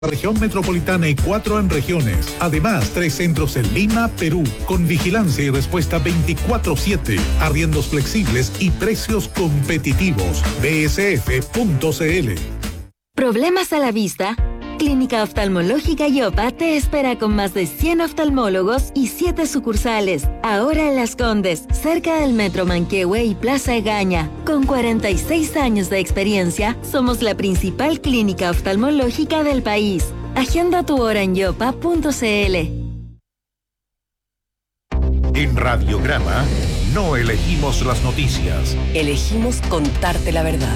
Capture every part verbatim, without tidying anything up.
Región metropolitana y cuatro en regiones. Además, tres centros en Lima, Perú, con vigilancia y respuesta veinticuatro siete, arriendos flexibles y precios competitivos. B S F punto C L. ¿Problemas a la vista? Clínica Oftalmológica Yopa te espera con más de cien oftalmólogos y siete sucursales. Ahora en Las Condes, cerca del Metro Manquehue y Plaza Egaña. Con cuarenta y seis años de experiencia, somos la principal clínica oftalmológica del país. Agenda tu hora en yopa punto c l. En Radiograma, no elegimos las noticias. Elegimos contarte la verdad.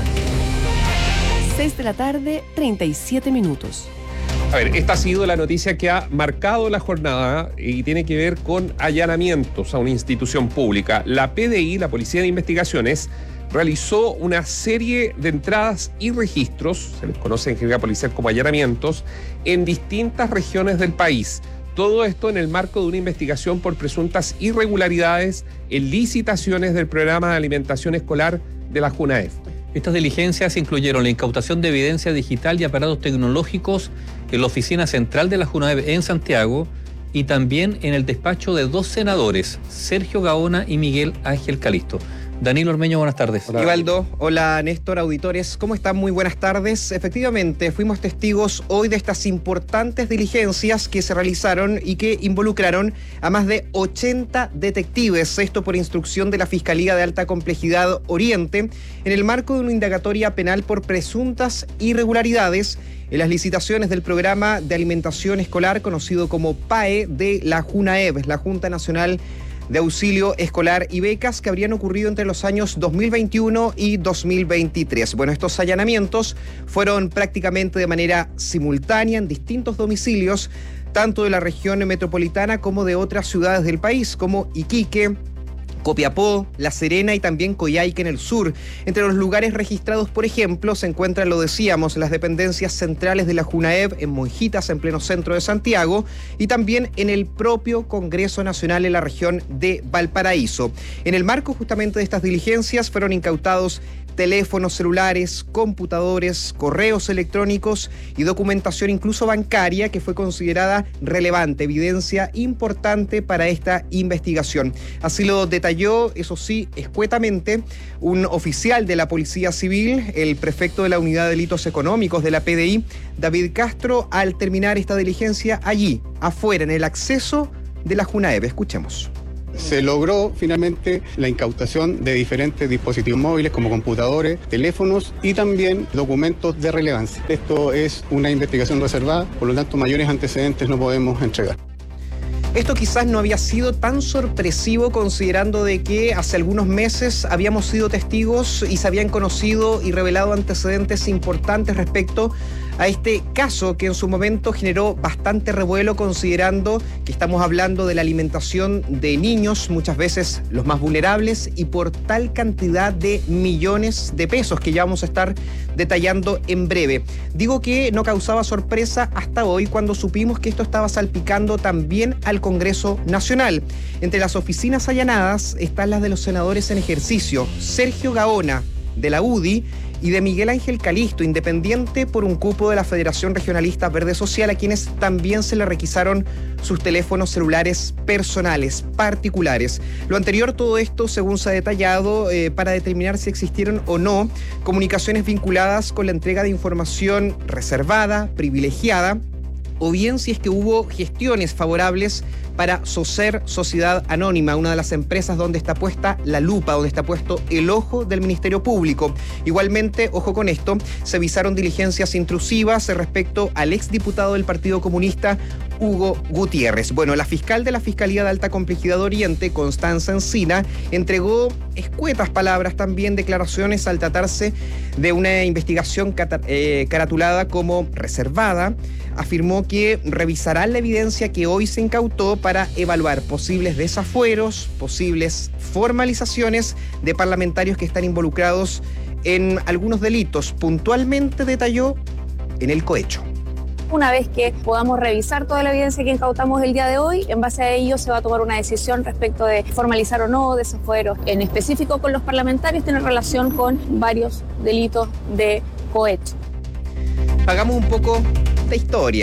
seis de la tarde, treinta y siete minutos. A ver, esta ha sido la noticia que ha marcado la jornada y tiene que ver con allanamientos a una institución pública. La P D I, la Policía de Investigaciones, realizó una serie de entradas y registros, se les conoce en jerga policial como allanamientos, en distintas regiones del país. Todo esto en el marco de una investigación por presuntas irregularidades en licitaciones del programa de alimentación escolar de la JUNAEF. Estas diligencias incluyeron la incautación de evidencia digital y aparatos tecnológicos en la oficina central de la JUNAEF en Santiago y también en el despacho de dos senadores, Sergio Gaona y Miguel Ángel Calisto. Danilo Ormeño, buenas tardes. Hola, Ivaldo. Hola, Néstor, auditores. ¿Cómo están? Muy buenas tardes. Efectivamente, fuimos testigos hoy de estas importantes diligencias que se realizaron y que involucraron a más de ochenta detectives. Esto por instrucción de la Fiscalía de Alta Complejidad Oriente, en el marco de una indagatoria penal por presuntas irregularidades en las licitaciones del programa de alimentación escolar conocido como P A E de la JUNAEV, la Junta Nacional de Auxilio Escolar y Becas, que habrían ocurrido entre los años dos mil veintiuno y dos mil veintitrés. Bueno, estos allanamientos fueron prácticamente de manera simultánea en distintos domicilios, tanto de la región metropolitana como de otras ciudades del país, como Iquique, Copiapó, La Serena y también Coyhaique en el sur. Entre los lugares registrados, por ejemplo, se encuentran, lo decíamos, las dependencias centrales de la JUNAEV en Monjitas, en pleno centro de Santiago, y también en el propio Congreso Nacional en la región de Valparaíso. En el marco justamente de estas diligencias fueron incautados teléfonos celulares, computadores, correos electrónicos y documentación incluso bancaria que fue considerada relevante, evidencia importante para esta investigación. Así lo detalló, eso sí, escuetamente, un oficial de la Policía Civil, el prefecto de la Unidad de Delitos Económicos de la P D I, David Castro, al terminar esta diligencia allí, afuera, en el acceso de la JUNAEV. Escuchemos. Se logró finalmente la incautación de diferentes dispositivos móviles como computadores, teléfonos y también documentos de relevancia. Esto es una investigación reservada, por lo tanto mayores antecedentes no podemos entregar. Esto quizás no había sido tan sorpresivo considerando de que hace algunos meses habíamos sido testigos y se habían conocido y revelado antecedentes importantes respecto a este caso que en su momento generó bastante revuelo considerando que estamos hablando de la alimentación de niños, muchas veces los más vulnerables, y por tal cantidad de millones de pesos que ya vamos a estar detallando en breve. Digo que no causaba sorpresa hasta hoy cuando supimos que esto estaba salpicando también al Congreso Nacional. Entre las oficinas allanadas están las de los senadores en ejercicio, Sergio Gaona, de la U D I, y de Miguel Ángel Calisto, independiente por un cupo de la Federación Regionalista Verde Social, a quienes también se le requisaron sus teléfonos celulares personales, particulares. Lo anterior, todo esto, según se ha detallado, eh, para determinar si existieron o no comunicaciones vinculadas con la entrega de información reservada, privilegiada, o bien si es que hubo gestiones favorables para SOSER, Sociedad Anónima, una de las empresas donde está puesta la lupa, donde está puesto el ojo del Ministerio Público. Igualmente, ojo con esto, se visaron diligencias intrusivas respecto al exdiputado del Partido Comunista, Hugo Gutiérrez. Bueno, la fiscal de la Fiscalía de Alta Complejidad Oriente, Constanza Encina, entregó escuetas palabras, también declaraciones, al tratarse de una investigación cata- eh, caratulada como reservada. Afirmó que revisará la evidencia que hoy se incautó para evaluar posibles desafueros, posibles formalizaciones de parlamentarios que están involucrados en algunos delitos. Puntualmente detalló en el cohecho. Una vez que podamos revisar toda la evidencia que incautamos el día de hoy, en base a ello se va a tomar una decisión respecto de formalizar o no desafueros, en específico con los parlamentarios, tiene relación con varios delitos de cohecho. Hagamos un poco esta historia.